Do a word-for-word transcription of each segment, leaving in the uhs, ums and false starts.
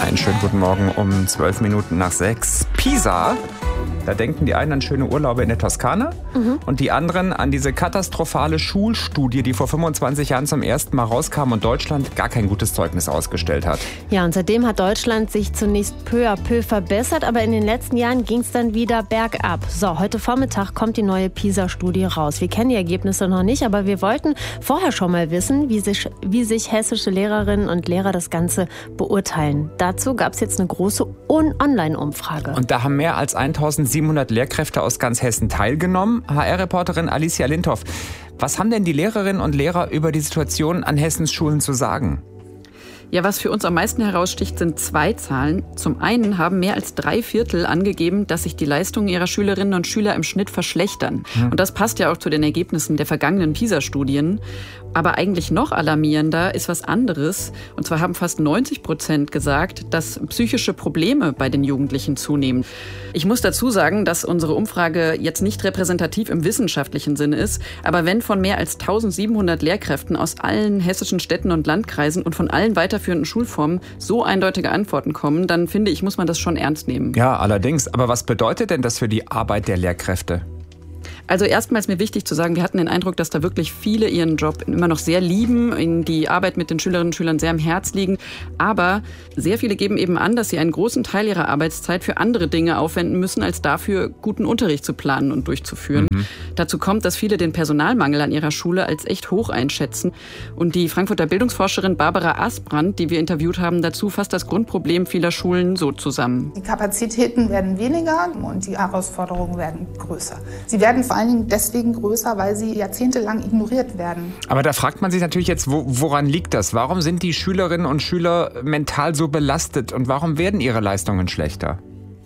Einen schönen guten Morgen um zwölf Minuten nach sechs. Pisa, da denken die einen an schöne Urlaube in der Toskana mhm. und die anderen an diese katastrophale Schulstudie, die vor fünfundzwanzig Jahren zum ersten Mal rauskam und Deutschland gar kein gutes Zeugnis ausgestellt hat. Ja, und seitdem hat Deutschland sich zunächst peu à peu verbessert, aber in den letzten Jahren ging es dann wieder bergab. So, heute Vormittag kommt die neue Pisa-Studie raus. Wir kennen die Ergebnisse noch nicht, aber wir wollten vorher schon mal wissen, wie sich, wie sich hessische Lehrerinnen und Lehrer das Ganze beurteilen. Dazu gab es jetzt eine große Online-Umfrage. Und da haben mehr als eintausendsiebenhundert Lehrkräfte aus ganz Hessen teilgenommen. H R-Reporterin Alicia Lindhoff, was haben denn die Lehrerinnen und Lehrer über die Situation an Hessens Schulen zu sagen? Ja, was für uns am meisten heraussticht, sind zwei Zahlen. Zum einen haben mehr als drei Viertel angegeben, dass sich die Leistungen ihrer Schülerinnen und Schüler im Schnitt verschlechtern. Hm. Und das passt ja auch zu den Ergebnissen der vergangenen PISA-Studien. Aber eigentlich noch alarmierender ist was anderes. Und zwar haben fast neunzig Prozent gesagt, dass psychische Probleme bei den Jugendlichen zunehmen. Ich muss dazu sagen, dass unsere Umfrage jetzt nicht repräsentativ im wissenschaftlichen Sinne ist. Aber wenn von mehr als eintausendsiebenhundert Lehrkräften aus allen hessischen Städten und Landkreisen und von allen weiterführenden Schulformen so eindeutige Antworten kommen, dann finde ich, muss man das schon ernst nehmen. Ja, allerdings. Aber was bedeutet denn das für die Arbeit der Lehrkräfte? Also erstmal ist mir wichtig zu sagen, wir hatten den Eindruck, dass da wirklich viele ihren Job immer noch sehr lieben, ihnen die Arbeit mit den Schülerinnen und Schülern sehr am Herz liegen. Aber sehr viele geben eben an, dass sie einen großen Teil ihrer Arbeitszeit für andere Dinge aufwenden müssen, als dafür guten Unterricht zu planen und durchzuführen. Mhm. Dazu kommt, dass viele den Personalmangel an ihrer Schule als echt hoch einschätzen. Und die Frankfurter Bildungsforscherin Barbara Asbrandt, die wir interviewt haben, dazu fasst das Grundproblem vieler Schulen so zusammen. Die Kapazitäten werden weniger und die Herausforderungen werden größer. Sie werden vor allen Dingen deswegen größer, weil sie jahrzehntelang ignoriert werden. Aber da fragt man sich natürlich jetzt, wo, woran liegt das? Warum sind die Schülerinnen und Schüler mental so belastet und warum werden ihre Leistungen schlechter?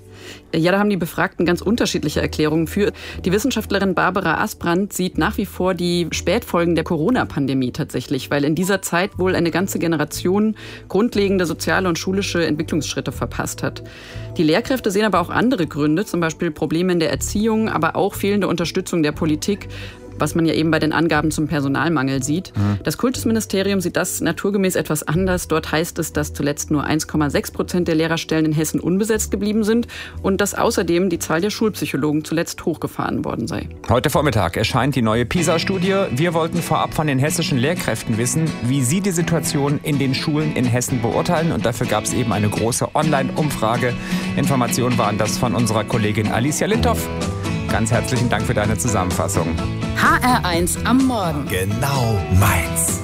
Ja, da haben die Befragten ganz unterschiedliche Erklärungen für. Die Wissenschaftlerin Barbara Asbrandt sieht nach wie vor die Spätfolgen der Corona-Pandemie tatsächlich, weil in dieser Zeit wohl eine ganze Generation grundlegende soziale und schulische Entwicklungsschritte verpasst hat. Die Lehrkräfte sehen aber auch andere Gründe, zum Beispiel Probleme in der Erziehung, aber auch fehlende Unterstützung der Politik, was man ja eben bei den Angaben zum Personalmangel sieht. Mhm. Das Kultusministerium sieht das naturgemäß etwas anders. Dort heißt es, dass zuletzt nur eins Komma sechs Prozent der Lehrerstellen in Hessen unbesetzt geblieben sind und dass außerdem die Zahl der Schulpsychologen zuletzt hochgefahren worden sei. Heute Vormittag erscheint die neue PISA-Studie. Wir wollten vorab von den hessischen Lehrkräften wissen, wie sie die Situation in den Schulen in Hessen beurteilen. Und dafür gab es eben eine große Online-Umfrage. Informationen waren das von unserer Kollegin Alicia Lindhoff. Ganz herzlichen Dank für deine Zusammenfassung. H R eins am Morgen. Genau meins.